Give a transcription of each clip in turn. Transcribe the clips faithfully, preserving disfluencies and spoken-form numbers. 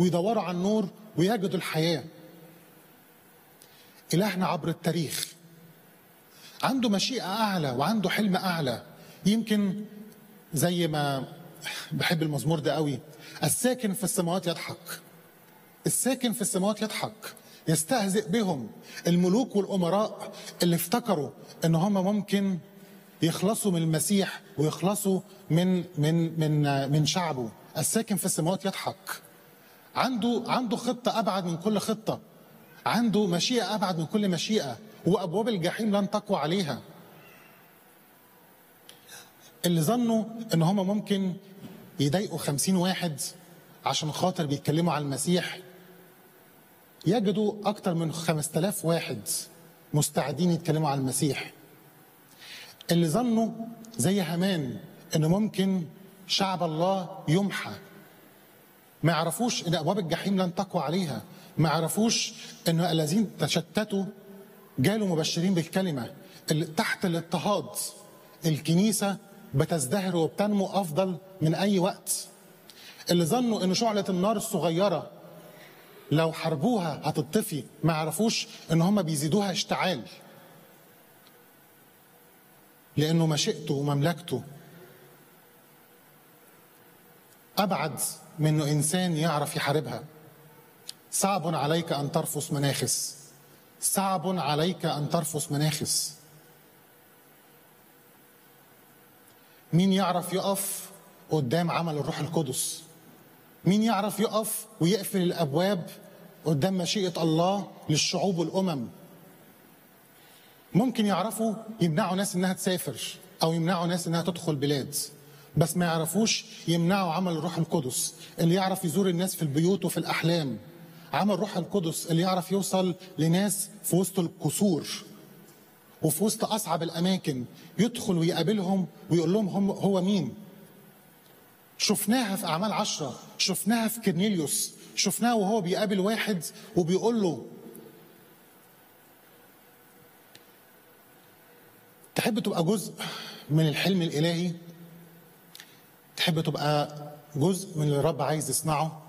ويدوروا على النور ويجدوا الحياة. إلهنا عبر التاريخ عنده مشيئة أعلى وعنده حلم أعلى. يمكن زي ما بحب المزمور ده قوي، الساكن في السماوات يضحك، الساكن في السماوات يضحك، يستهزئ بهم الملوك والأمراء اللي افتكروا ان هم ممكن يخلصوا من المسيح ويخلصوا من من من من شعبه. الساكن في السماوات يضحك، عنده عنده خطة أبعد من كل خطة، عنده مشيئة أبعد من كل مشيئة، وأبواب الجحيم لن تقوى عليها. اللي ظنوا ان هم ممكن يضايقوا خمسين واحد عشان خاطر بيتكلموا عن المسيح، يجدوا أكتر من خمسة آلاف واحد مستعدين يتكلموا عن المسيح. اللي ظنوا زي هامان إنه ممكن شعب الله يمحى، ما يعرفوش إن أبواب الجحيم لن تقوى عليها، ما يعرفوش إن الذين تشتتوا جالوا مبشرين بالكلمة. اللي تحت الاضطهاد الكنيسة بتزدهر وبتنمو أفضل من أي وقت. اللي ظنوا إن شعلة النار الصغيرة لو حربوها هتطفي، ما يعرفوش ان هم بيزيدوها اشتعال، لانه مشيئته ومملكته ابعد من انه انسان يعرف يحاربها. صعب عليك ان ترفس مناخس، صعب عليك ان ترفس مناخس. مين يعرف يقف قدام عمل الروح القدس؟ مين يعرف يقف ويقفل الأبواب قدام مشيئة الله للشعوب والأمم؟ ممكن يعرفوا يمنعوا ناس إنها تسافر أو يمنعوا ناس إنها تدخل بلاد، بس ما يعرفوش يمنعوا عمل الروح القدس اللي يعرف يزور الناس في البيوت وفي الأحلام. عمل الروح القدس اللي يعرف يوصل لناس في وسط القصور وفي وسط أصعب الأماكن، يدخل ويقابلهم ويقول لهم هم هو مين. شفناها في أعمال عشرة، شفناها في كرنيليوس، شفناها وهو بيقابل واحد وبيقول له تحب تبقى جزء من الحلم الإلهي؟ تحب تبقى جزء من اللي الرب عايز يصنعه؟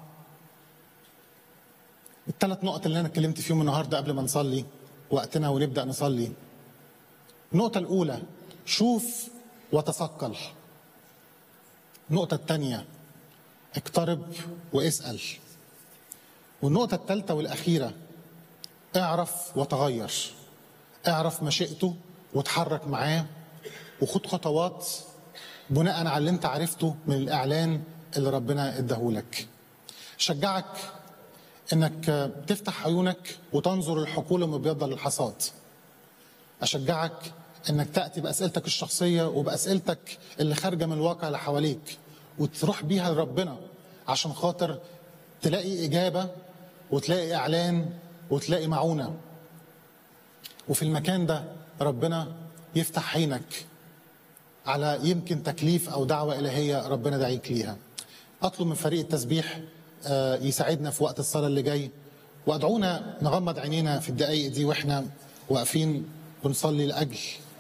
الثلاث نقط اللي أنا اتكلمت فيهم النهاردة قبل ما نصلي وقتنا ونبدأ نصلي. النقطة الأولى شوف وتثقل. النقطة الثانية اقترب واسأل. والنقطة الثالثة والأخيرة اعرف وتغير. اعرف مشيئته وتحرك معاه وخد خطوات بناء على اللي انت عرفته من الإعلان اللي ربنا اداهولك. شجعك انك تفتح عيونك وتنظر الحقول المبيضة للحصاد. أشجعك انك تأتي بأسئلتك الشخصية وبأسئلتك اللي خارجة من الواقع اللي حواليك وتروح بيها لربنا عشان خاطر تلاقي إجابة وتلاقي إعلان وتلاقي معونة. وفي المكان ده ربنا يفتح عينك على يمكن تكليف أو دعوة إلهية ربنا دعيك ليها. أطلب من فريق التسبيح يساعدنا في وقت الصلاة اللي جاي، وأدعونا نغمض عينينا في الدقايق دي وإحنا واقفين بنصلي لأجل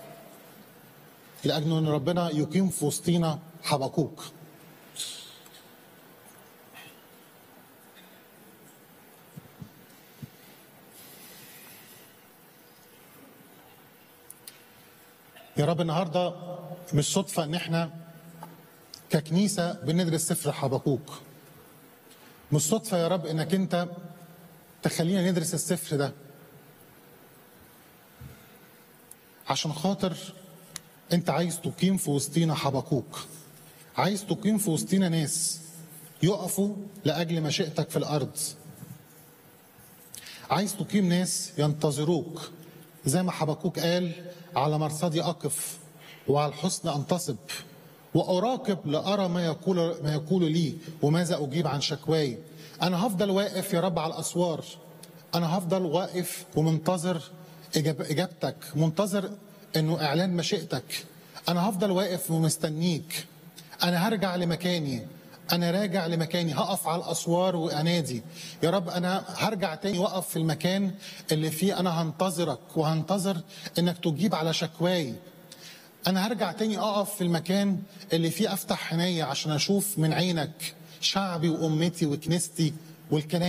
لأجل أن ربنا يقيم في وسطينا حبقوق. يا رب النهارده مش صدفة ان احنا ككنيسة بندرس سفر حبقوق. مش صدفة يا رب انك انت تخلينا ندرس السفر ده عشان خاطر انت عايز تقيم في وسطينا حبقوق، عايز تقيم في وسطينا ناس يقفوا لأجل مشيئتك في الأرض، عايز تقيم ناس ينتظروك زي ما حبقوق قال على مرصدي أقف وعلى الحسن أنتصب وأراقب لأرى ما يقول ما يقول لي وماذا أجيب عن شكواي. أنا هفضل واقف يا رب على الأسوار، أنا هفضل واقف ومنتظر إجابتك، منتظر إنه إعلان مشيئتك. أنا هفضل واقف ومستنيك. أنا هرجع لمكاني، أنا راجع لمكاني، هقف على الأسوار وأنادي يا رب. أنا هرجع تاني وقف في المكان اللي فيه أنا هنتظرك وهنتظر إنك تجيب على شكواي. أنا هرجع تاني أقف في المكان اللي فيه أفتح عيني عشان أشوف من عينك شعبي وأمتي وكنيستي والكنائس